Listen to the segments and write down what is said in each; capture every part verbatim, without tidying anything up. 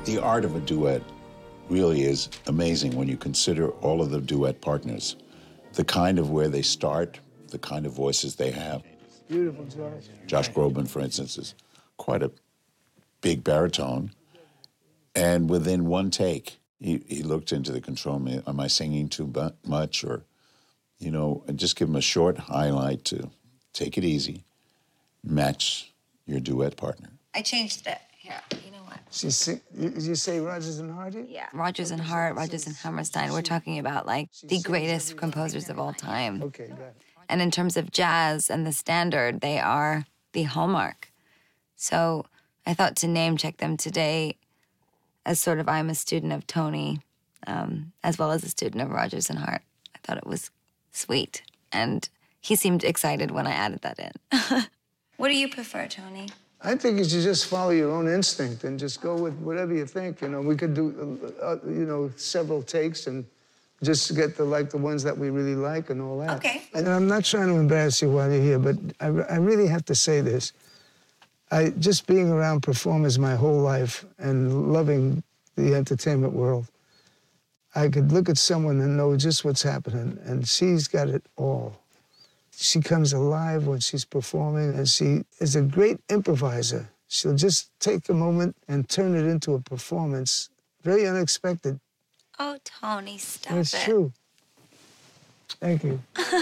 The art of a duet really is amazing when you consider all of the duet partners. The kind of where they start, the kind of voices they have. Beautiful, Josh. Josh Groban, for instance, is quite a big baritone. And within one take, he, he looked into the control room. Am I singing too much? Or, you know, and just give him a short highlight to take it easy, match your duet partner. I changed it. Here, you know what? She sing, you, you say Rodgers and Hart? Yeah. Rodgers and Hart, Rodgers and Hammerstein, we're talking about, like, the greatest composers of all time. Okay, got it. And in terms of jazz and the standard, they are the hallmark. So I thought to name check them today as sort of I'm a student of Tony, um, as well as a student of Rodgers and Hart. I thought it was sweet. And he seemed excited when I added that in. What do you prefer, Tony? I think you should just follow your own instinct and just go with whatever you think. You know, we could do, uh, uh, you know, several takes and just get the, like, the ones that we really like and all that. Okay. And I'm not trying to embarrass you while you're here, but I, I really have to say this. I, just being around performers my whole life and loving the entertainment world, I could look at someone and know just what's happening, and she's got it all. She comes alive when she's performing, and she is a great improviser. She'll just take a moment and turn it into a performance, very unexpected. Oh, Tony, stop It's it. true. Thank you.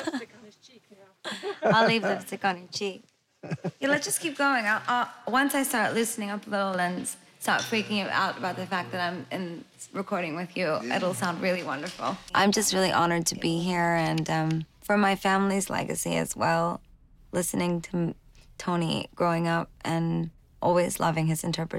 I'll leave lipstick on your cheek. Yeah, let's just keep going. I'll, I'll, once I start loosening up a little and start freaking out about the fact that I'm in recording with you, it'll sound really wonderful. I'm just really honored to be here, and um, for my family's legacy as well, listening to Tony growing up and always loving his interpretation.